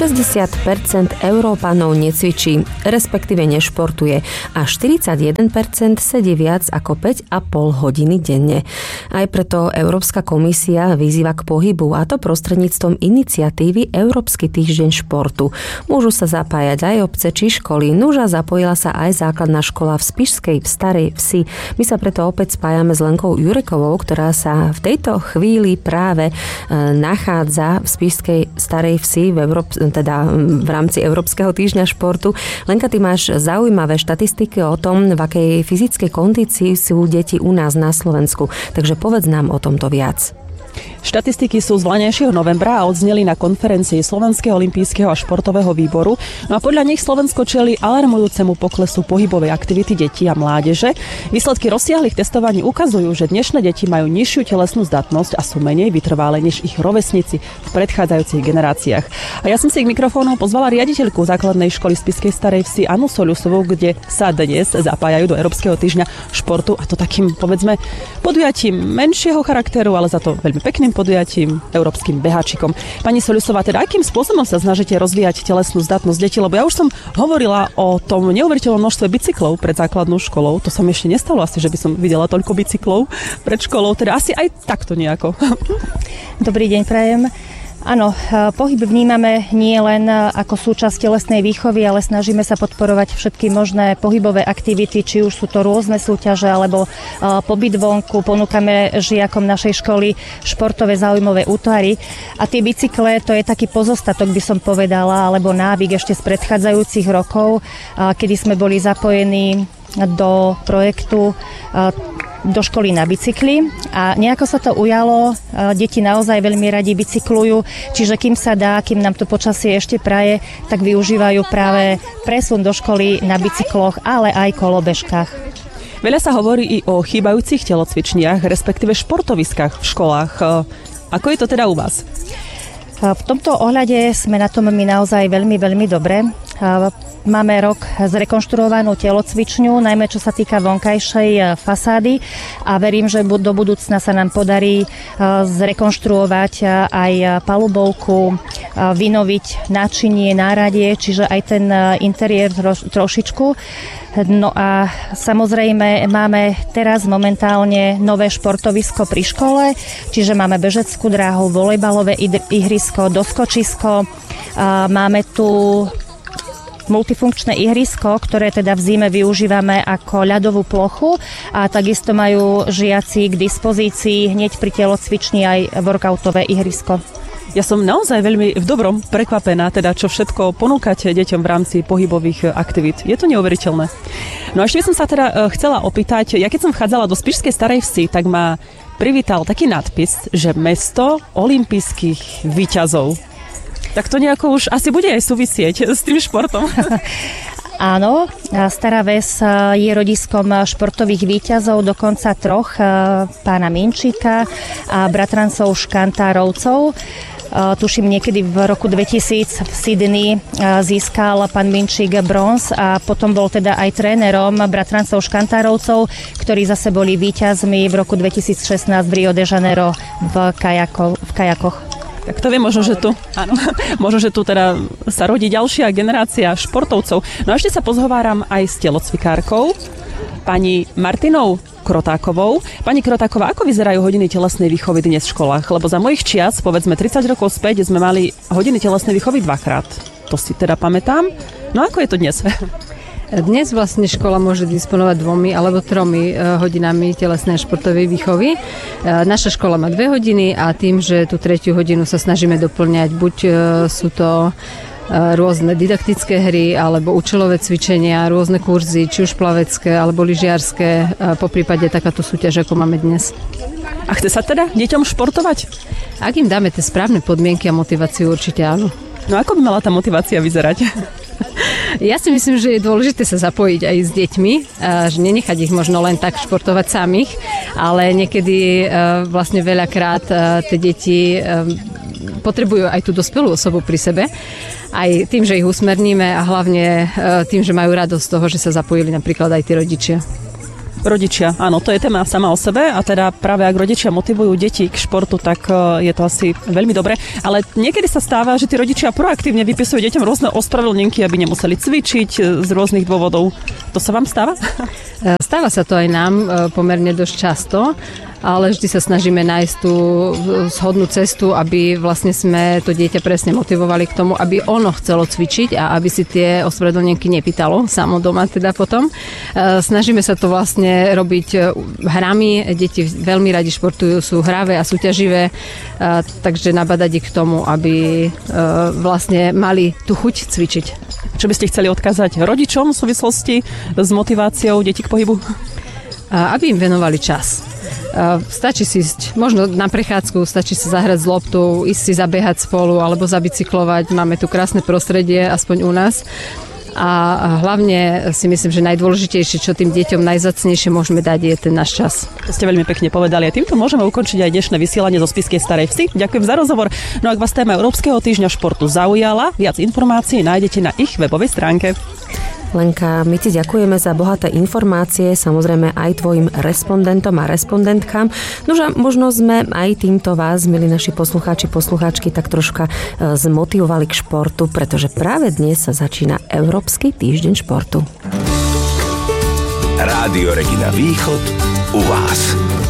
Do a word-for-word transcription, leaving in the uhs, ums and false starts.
šesťdesiat percent Európanov necvičí, respektíve nešportuje a štyridsaťjeden percent sedí viac ako päť a pol hodiny denne. Aj preto Európska komisia vyzýva k pohybu, a to prostredníctvom iniciatívy Európsky týždeň športu. Môžu sa zapájať aj obce či školy, nuža zapojila sa aj základná škola v Spišskej v Starej Vsi. My sa preto opäť spájame s Lenkou Jurekovou, ktorá sa v tejto chvíli práve nachádza v Spišskej Starej Vsi v, Európ- teda v rámci Európskeho týždňa športu. Lenka, ty máš zaujímavé štatistiky o tom, v akej fyzickej kondícii sú deti u nás na Slovensku. Takže povedz nám o tomto viac. Štatistiky sú z vlanejšieho novembra a odzneli na konferencii Slovenského olympijského a športového výboru. No a podľa nich Slovensko čelí alarmujúcemu poklesu pohybovej aktivity detí a mládeže. Výsledky rozsiahlych testovaní ukazujú, že dnešné deti majú nižšiu telesnú zdatnosť a sú menej vytrvalé než ich rovesníci v predchádzajúcich generáciách. A ja som si k mikrofónu pozvala riaditeľku základnej školy Spišskej Starej Vsi Annu Soľusovú, kde sa dnes zapájajú do Európskeho týždňa športu, a to takým, povedzme, podujatím menšieho charakteru, ale za to veľmi pekným podujatím, európskym beháčikom. Pani Soľusová, teda akým spôsobom sa snažíte rozvíjať telesnú zdatnosť detí? Lebo ja už som hovorila o tom neuveriteľnom množstve bicyklov pred základnou školou. To sa mi ešte nestalo asi, že by som videla toľko bicyklov pred školou. Teda asi aj takto nejako. Dobrý deň, prajem. Áno, pohyb vnímame nie len ako súčasť telesnej výchovy, ale snažíme sa podporovať všetky možné pohybové aktivity, či už sú to rôzne súťaže alebo pobyt vonku. Ponúkame žiakom našej školy športové záujmové útvary. A tie bicykle, to je taký pozostatok, by som povedala, alebo návyk ešte z predchádzajúcich rokov, kedy sme boli zapojení do projektu do školy na bicykli a nejako sa to ujalo. Deti naozaj veľmi radi bicyklujú, čiže kým sa dá, kým nám to počasie ešte praje, tak využívajú práve presun do školy na bicykloch, ale aj kolobežkách. Veľa sa hovorí i o chýbajúcich telocvičniach, respektíve športoviskách v školách. Ako je to teda u vás? V tomto ohľade sme na tom my naozaj veľmi, veľmi dobre. Máme rok zrekonštruovanú telocvičňu, najmä čo sa týka vonkajšej fasády, a verím, že do budúcna sa nám podarí zrekonštruovať aj palubovku, vynoviť náčinie, náradie, čiže aj ten interiér trošičku. No a samozrejme máme teraz momentálne nové športovisko pri škole, čiže máme bežeckú dráhu, volejbalové ihrisko, doskočisko, máme tu multifunkčné ihrisko, ktoré teda v zime využívame ako ľadovú plochu, a takisto majú žiaci k dispozícii hneď pri telocvični aj workoutové ihrisko. Ja som naozaj veľmi v dobrom prekvapená, teda čo všetko ponúkate deťom v rámci pohybových aktivít. Je to neuveriteľné. No a ešte by som sa teda chcela opýtať, ja keď som vchádzala do Spišskej Starej Vsi, tak ma privítal taký nadpis, že mesto olympijských víťazov. Tak to nejako už asi bude aj súvisieť s tým športom. Áno, Stará Ves je rodiskom športových víťazov, dokonca troch, pána Minčíka a bratrancov Škantárovcov. Tuším, niekedy v roku dvetisíc v Sydney získal pán Minčík bronz a potom bol teda aj trénerom bratrancov Škantárovcov, ktorí zase boli víťazmi v roku dvetisícšestnásť v Rio de Janeiro v, kajako, v kajakoch. Tak to vie, možno, že tu, áno, možno, že tu teda sa rodí ďalšia generácia športovcov. No a ešte sa pozhováram aj s telocvikárkou, pani Martinou Krotákovou. Pani Krotáková, ako vyzerajú hodiny telesnej výchovy dnes v školách? Lebo za mojich čias, povedzme tridsať rokov späť, sme mali hodiny telesnej výchovy dvakrát. To si teda pamätám. No ako je to dnes? Dnes vlastne škola môže disponovať dvomi alebo tromi hodinami telesnej športovej výchovy. Naša škola má dve hodiny a tým, že tú tretiu hodinu sa snažíme doplňať, buď sú to rôzne didaktické hry alebo účelové cvičenia, rôzne kurzy, či už plavecké alebo lyžiarske, po prípade takáto súťaž, ako máme dnes. A chce sa teda deťom športovať? Ak im dáme tie správne podmienky a motiváciu, určite áno. No ako by mala tá motivácia vyzerať? Ja si myslím, že je dôležité sa zapojiť aj s deťmi, že nenechať ich možno len tak športovať samých, ale niekedy vlastne veľakrát tie deti potrebujú aj tú dospelú osobu pri sebe, aj tým, že ich usmerníme a hlavne tým, že majú radosť z toho, že sa zapojili napríklad aj tí rodičia. Rodičia, áno, to je téma sama o sebe a teda práve ak rodičia motivujú deti k športu, tak je to asi veľmi dobre. Ale niekedy sa stáva, že tí rodičia proaktívne vypisujú deťom rôzne ospravedlnenky, aby nemuseli cvičiť z rôznych dôvodov. To sa vám stáva? Stáva sa to aj nám pomerne dosť často, ale vždy sa snažíme nájsť tú shodnú cestu, aby vlastne sme to dieťa presne motivovali k tomu, aby ono chcelo cvičiť a aby si tie ospravedlnenky nepýtalo samo doma teda potom. Snažíme sa to vlastne robiť hrami. Deti veľmi radi športujú, sú hravé a súťaživé, takže nabadať ich k tomu, aby vlastne mali tú chuť cvičiť. Čo by ste chceli odkázať rodičom v súvislosti s motiváciou detí k pohybu? Aby im venovali čas. Stačí si ísť možno na prechádzku, stačí sa zahrať s loptou, ísť si zabehať spolu alebo zabicyklovať. Máme tu krásne prostredie, aspoň u nás. A hlavne si myslím, že najdôležitejšie, čo tým deťom najzacnejšie môžeme dať, je ten náš čas. To ste veľmi pekne povedali. A týmto môžeme ukončiť aj dnešné vysielanie zo Spišskej Starej Vsi. Ďakujem za rozhovor. No ak vás téma Európskeho týždňa športu zaujala, viac informácií nájdete na ich webovej stránke. Lenka, my ti ďakujeme za bohaté informácie, samozrejme aj tvojim respondentom a respondentkám. Nože možno sme aj týmto vás, milí naši poslucháči, poslucháčky, tak troška zmotivovali k športu, pretože práve dnes sa začína Európsky týždeň športu. Rádio Regina Východ u vás.